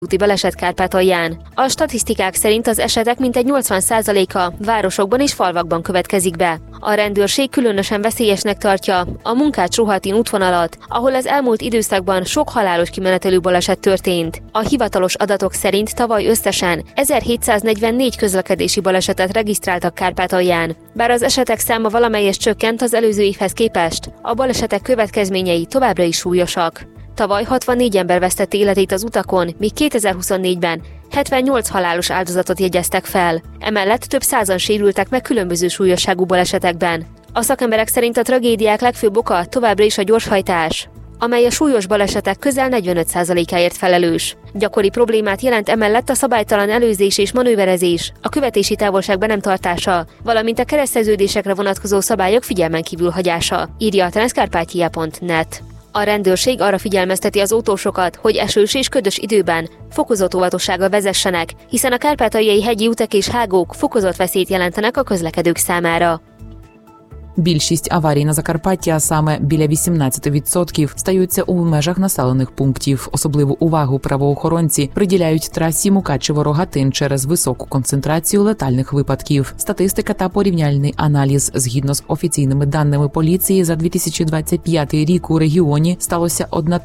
úti baleset Kárpátalján. A statisztikák szerint az esetek mintegy 80%-a városokban és falvakban következik be. A rendőrség különösen veszélyesnek tartja a Munkács-Rohatin útvonalat, ahol az elmúlt időszakban sok halálos kimenetelő baleset történt. A hivatalos adatok szerint tavaly összesen 1744 közlekedési balesetet regisztráltak Kárpátalján. Bár az esetek száma valamelyest csökkent az előző évhez képest, a balesetek következményei továbbra is súlyosak. Tavaly 64 ember vesztette életét az utakon, míg 2024-ben 78 halálos áldozatot jegyeztek fel. Emellett több százan sérültek meg különböző súlyosságú balesetekben. A szakemberek szerint a tragédiák legfőbb oka továbbra is a gyorshajtás, amely a súlyos balesetek közel 45%-áért felelős. Gyakori problémát jelent emellett a szabálytalan előzés és manőverezés, a követési távolság be nem tartása, valamint a kereszteződésekre vonatkozó szabályok figyelmen kívül hagyása, írja a transzkárpátia.net. A rendőrség arra figyelmezteti az autósokat, hogy esős és ködös időben fokozott óvatossággal vezessenek, hiszen a kárpátaljai hegyi utak és hágók fokozott veszélyt jelentenek a közlekedők számára. Більшість аварій на Закарпатті, а саме біля 18%, стаються у межах населених пунктів. Особливу увагу правоохоронці приділяють трасі Мукачево-Рогатин через високу концентрацію летальних випадків. Статистика та порівняльний аналіз. Згідно з офіційними даними поліції, за 2025 рік у регіоні сталося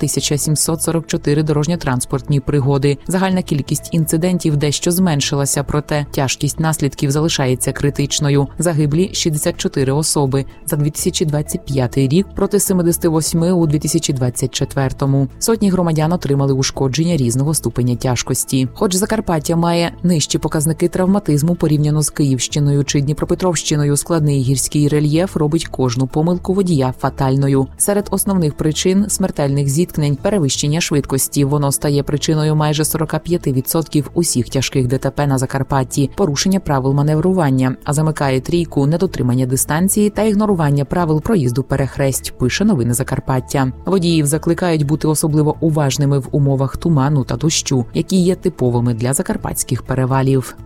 1744 дорожньо-транспортні пригоди. Загальна кількість інцидентів дещо зменшилася, проте тяжкість наслідків залишається критичною. Загиблі 64 особи за 2025 рік проти 78 у 2024-му. Сотні громадян отримали ушкодження різного ступеня тяжкості. Хоч Закарпаття має нижчі показники травматизму порівняно з Київщиною чи Дніпропетровщиною, складний гірський рельєф робить кожну помилку водія фатальною. Серед основних причин смертельних зіткнень – перевищення швидкості. Воно стає причиною майже 45% усіх тяжких ДТП на Закарпатті, порушення правил маневрування, а замикає трійку недотримання дистанції та ігнорування правил проїзду перехресть, пише Новини Закарпаття. Водіїв закликають бути особливо уважними в умовах туману та дощу, які є типовими для закарпатських перевалів.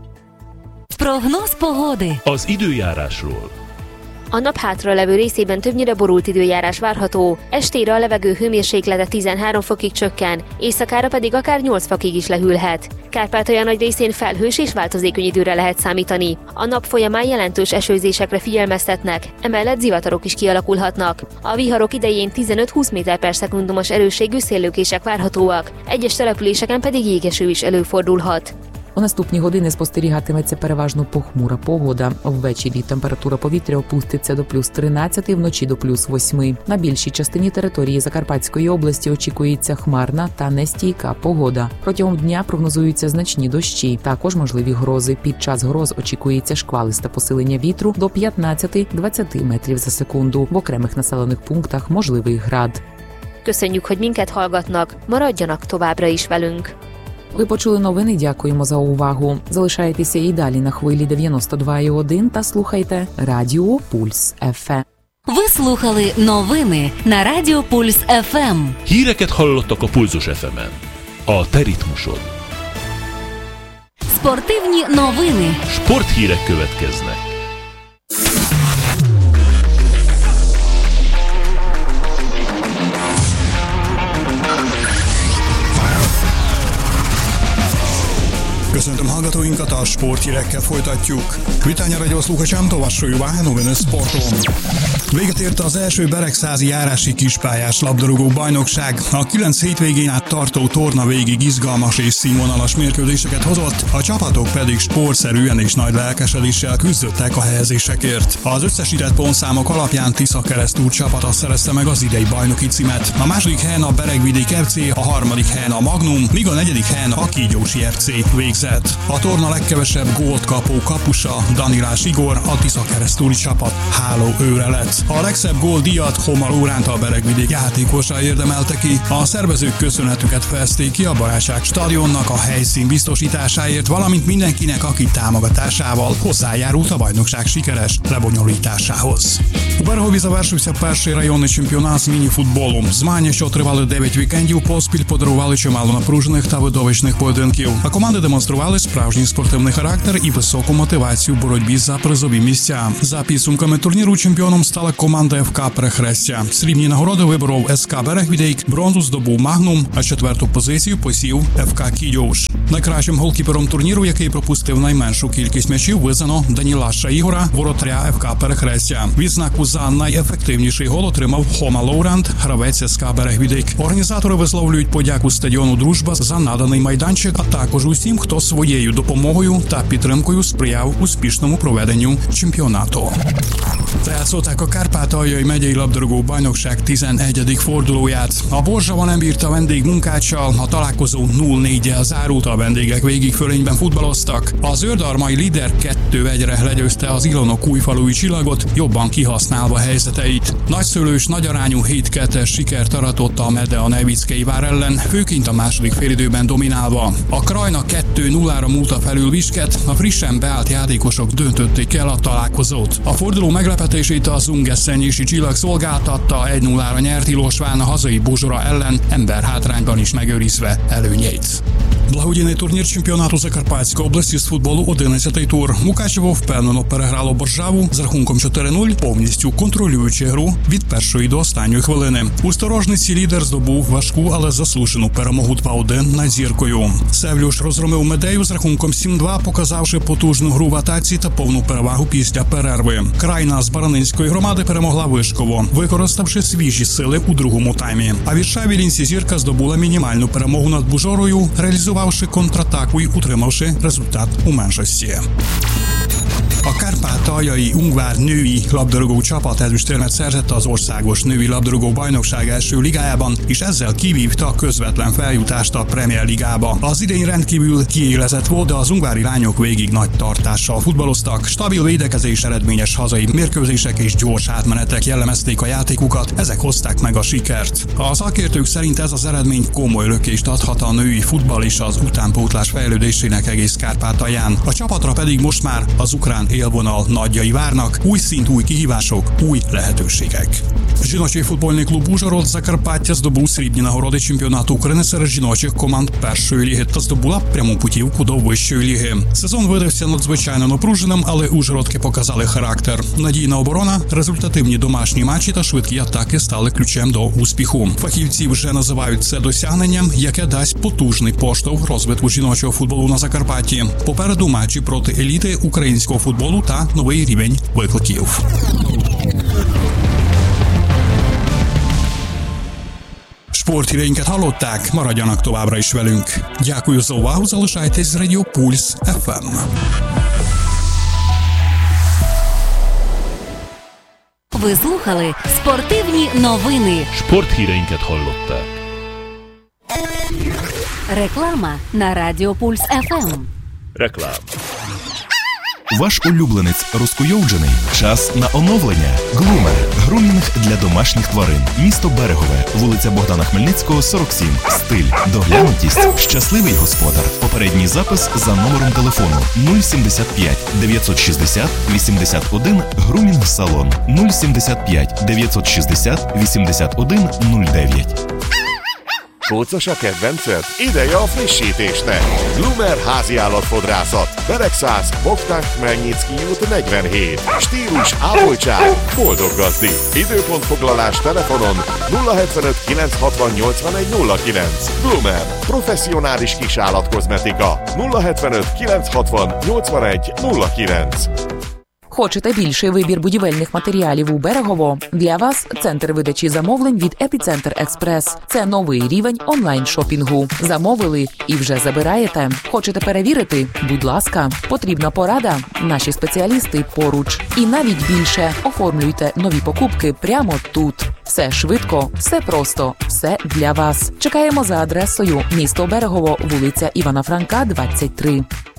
Прогноз pogody. Az időjárásról. A nap hátralevő részében többnyire borult időjárás várható, estére a levegő hőmérséklete 13 fokig csökken, éjszakára pedig akár 8 fokig is lehűlhet. Kárpátalja nagy részén felhős és változékony időre lehet számítani. A nap folyamán jelentős esőzésekre figyelmeztetnek, emellett zivatarok is kialakulhatnak. A viharok idején 15-20 méter/szekundumos erősségű széllökések várhatóak, egyes településeken pedig jégeső is előfordulhat. У наступні години спостерігатиметься переважно похмура погода. Ввечері температура повітря опуститься до плюс 13, вночі до плюс 8. На більшій частині території Закарпатської області очікується хмарна та нестійка погода. Протягом дня прогнозуються значні дощі, також можливі грози. Під час гроз очікується шквалисте посилення вітру до 15-20 метрів за секунду. В окремих населених пунктах можливий град. Köszönjük, hogy minket hallgatnak, maradjanak továbbra is velünk. Ви почули новини, дякуємо за увагу. Залишайтеся і далі на хвилі 92,1 та слухайте Радіо Пульс ФМ. Ви слухали новини на Радіо Пульс ФМ. Híreket hallottak a Pulzus FM-en. A te ritmusod. Спортивні новини. Sporthírek következnek. Köszöntöm hallgatóinkat, a sporthírekkel folytatjuk. Vítania radio sluchačám to vašujú Noviny sportom. Véget ért az első beregszázi járási kispályás labdarúgó bajnokság. A 9 hétvégén át tartó torna végig izgalmas és színvonalas mérkőzéseket hozott, a csapatok pedig sportszerűen és nagy lelkesedéssel küzdöttek a helyezésekért. Az összesített pontszámok alapján Tiszakeresztúr csapata szerezte meg az idei bajnoki címet. A második helyen a Beregvidék FC, a harmadik helyen a Magnum, míg a negyedik helyen a Kígyósi FC végzett. A torna legkevesebb gólt kapó kapusa, Danilás Igor, a Tiszakeresztúri csapat hálóőre lett. A legszebb góldíjat Homa Lóránt, a Beregvidék játékosa érdemelte ki. A szervezők köszönetüket fejezték ki a Barátság stadionnak a helyszín biztosításáért, valamint mindenkinek, aki támogatásával hozzájárult a bajnokság sikeres lebonyolításához. У Берегові завершився перший районний чемпіонат з міні-футболу. Змагання, що тривали 9 вікендів поспіль, подарували чимало напружених та видовищних поєдинків. А команди демонстрували продемонстрували справжній спортивний характер і високу мотивацію в боротьбі за призові місця. За підсумками турніру чемпіоном стала команда ФК Перехрестя. Срібні нагороди виборов СК Берегвідейк, бронзу здобув Магнум, а четверту позицію посів ФК Кідьовш. Найкращим голкіпером турніру, який пропустив найменшу кількість м'ячів, визнано Данілаша Ігора, воротаря ФК Перехрестя. Відзнаку за найефективніший гол отримав Хома Лоуранд, гравець СК Берегвідейк. Організатори висловлюють подяку стадіону «Дружба» за наданий майданчик, а також усім, хто своєю допомогою та підтримкою сприяв успішному проведенню чемпіонату. Játszották a Kárpátaljai megyei labdarúgó bajnokság 11. fordulóját. A Borzsava nem bírta vendégmunkáccsal, a találkozó 0-4-jel zárult, a vendégek végig fölényben futballoztak. A zöldarmai Lider 2-1-re legyőzte az Ilonok újfalui csillagot, jobban kihasználva helyzeteit. Nagyszőlős, nagyarányú 7-2-es sikert aratott a Mede a Nevickei vár ellen, főként a második félidőben dominálva. A Krajna 2-0-ra múlta felül Visket, a frissen beállt játékosok döntötték el a találkozót. A forduló meglepetését az Ungesszenyési csillag szolgáltatta, 1-0-ra nyert Ilosván a hazai Bozsora ellen, emberhátrányban is megőrizve előnyeit. Благодійний турнір чемпіонату Закарпатської області з футболу 11-й тур. Мукачево впевнено переграло Боржаву з рахунком 4-0, повністю контролюючи гру від першої до останньої хвилини. У Сторожниці лідер здобув важку, але заслужену перемогу 2-1 над Зіркою. Севлюш розгромив Медею з рахунком 7-2, показавши потужну гру в атаці та повну перевагу після перерви. Крайна з Баранинської громади перемогла Вишково, використавши свіжі сили у другому таймі. А від Шавілінці Зірка здобула мінімальну перемогу над Бужорою, реалізувавши контратаку і утримавши результат у меншості. A Kárpátaljai Ungvár női labdarúgó csapat ezüstérmet szerzett az országos női labdarúgó bajnokság első ligájában, és ezzel kivívta a közvetlen feljutást a Premier Ligába. Az idény rendkívül kiélezett volt, de az ungvári lányok végig nagy tartással futballoztak, stabil védekezés, eredményes hazai mérkőzések és gyors átmenetek jellemezték a játékukat, ezek hozták meg a sikert. A szakértők szerint ez az eredmény komoly lökést adhat a női futball és az utánpótlás fejlődésének egész Kárpátalján. A csapatra pedig most már az ukrán élvonal nagyjai várnak, új szint, új kihívások, új lehetőségek. Жіночий футбольний клуб «Ужгород» Закарпаття здобув срібні нагороди чемпіонату України серед жіночих команд першої ліги та здобула пряму путівку до вищої ліги. Сезон видався надзвичайно напруженим, але ужгородки показали характер. Надійна оборона, результативні домашні матчі та швидкі атаки стали ключем до успіху. Фахівці вже називають це досягненням, яке дасть потужний поштовх розвитку жіночого футболу на Закарпатті. Попереду матчі проти еліти українського футболу та новий рівень викликів. Sporthíreinket hallották, maradjanak továbbra is velünk. Дякую за увагу, залишайтесь з Радіо Пульс FM. Ви слухали спортивні новини. Sporthíreinket hallották. Реклама на Радіо Пульс FM. Реклама. Ваш улюбленець розкуйовджений? Час на оновлення. Глумер. Грумінг для домашніх тварин. Місто Берегове. Вулиця Богдана Хмельницького, 47. Стиль. Доглянутість. Щасливий господар. Попередній запис за номером телефону 075 960 81 Грумінг салон 075 960 81 09. Kócos a kedvenced? Ideje a frissítésnek! Glumer háziállatfodrászat. Beregszász, Bogdán Khmelnycki út 47. Stílus, ápoltság, boldog gazdi. Időpontfoglalás telefonon 075 960 81 09. Glumer. Professzionális kisállatkozmetika. 075 960 81 09. Хочете більший вибір будівельних матеріалів у Берегово? Для вас центр видачі замовлень від Епіцентр Експрес. Це новий рівень онлайн-шопінгу. Замовили і вже забираєте. Хочете перевірити? Будь ласка. Потрібна порада? Наші спеціалісти поруч. І навіть більше. Оформлюйте нові покупки прямо тут. Все швидко, все просто, все для вас. Чекаємо за адресою: місто Берегово, вулиця Івана Франка, 23.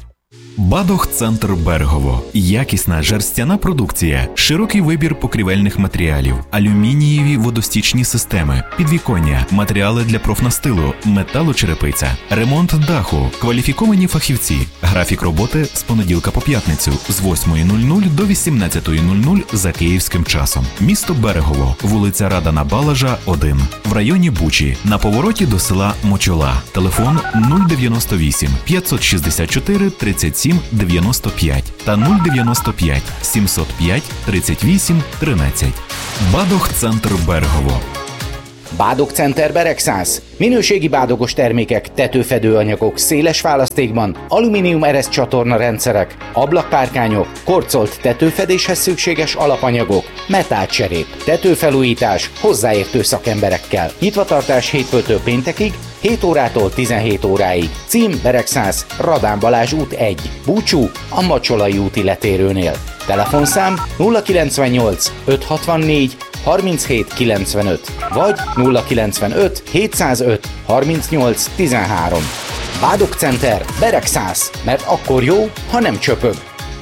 Бадох-центр Берегово. Якісна жерстяна продукція, широкий вибір покрівельних матеріалів, алюмінієві водостічні системи, підвіконня, матеріали для профнастилу, металочерепиця, ремонт даху, кваліфіковані фахівці. Графік роботи з понеділка по п'ятницю з 8:00 до 18:00 за київським часом. Місто Берегово, вулиця Радана Балажа, 1, в районі Бучі, на повороті до села Мочола. Телефон 098 564 37 95 та 095 705 38 13. Bádog-Center Bergovo. Bádog-Center Beregszász. Minőségi bádogos termékek, tetőfedőanyagok, széles választékban, alumínium eresz csatorna rendszerek, ablakpárkányok, korcolt tetőfedéshez szükséges alapanyagok, metálcserép, tetőfelújítás hozzáértő szakemberekkel. Nyitvatartás hétfőtől péntekig, 7 órától 17 óráig. Cím Beregszász, Radán Balázs út 1, Búcsú, a Macsolai úti letérőnél. Telefonszám 098 564 37 95 vagy 095 705 38 13. Bádog-Center Beregszász, mert akkor jó, ha nem csöpög.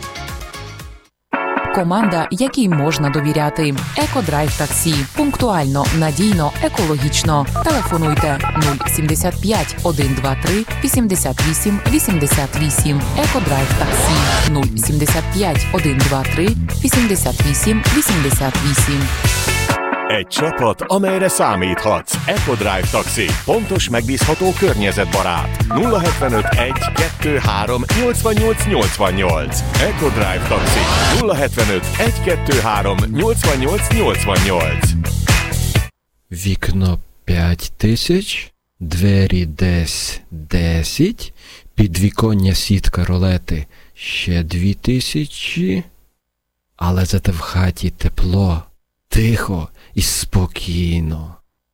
Команда, якій можна довіряти. Екодрайв таксі. Пунктуально, надійно, екологічно. Телефонуйте 075 123 88 88. Екодрайв таксі 075 123 88 88. Egy csapat, amelyre számíthatsz. EcoDrive Taxi. Pontos, megbízható, környezetbarát. 075 1 2 3 88 88. EcoDrive Taxi. 075 1 2 3 88 88. Вікно 5000, двері десь 10, підвіконня сітка ролети ще 2000, але зате в хаті тепло, тихо і спокійно.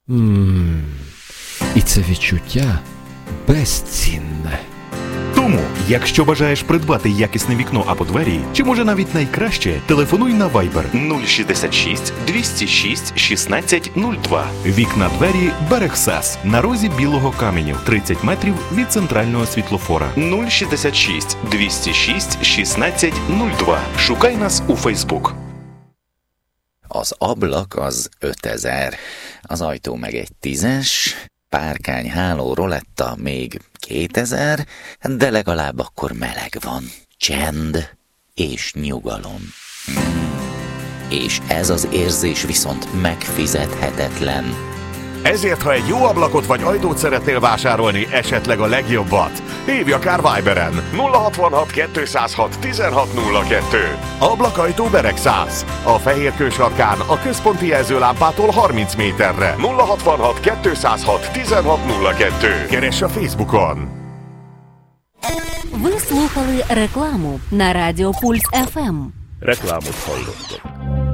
І це відчуття безцінне. Тому, якщо бажаєш придбати якісне вікно або двері, чи може навіть найкраще, телефонуй на Viber 066 206 1602. Вікна двері Берегсас на розі Білого Каменю, 30 метрів від центрального світлофора. 066 206 1602. Шукай нас у Facebook. Az ablak az 5000, az ajtó meg egy 10-es, párkány, háló, roletta még 2000, de legalább akkor meleg van, csend és nyugalom. És ez az érzés viszont megfizethetetlen. Ezért, ha egy jó ablakot vagy ajtót szeretnél vásárolni, esetleg a legjobbat, hívj akár Viberen 066 206 1602. Ablakajtó Beregszász. A Fehérkő sarkán a központi jelzőlámpától 30 méterre. 066 206 1602. Keress a Facebookon. Ви слухали рекламу на Радіо Пульс ФМ. Reklámot hallottak.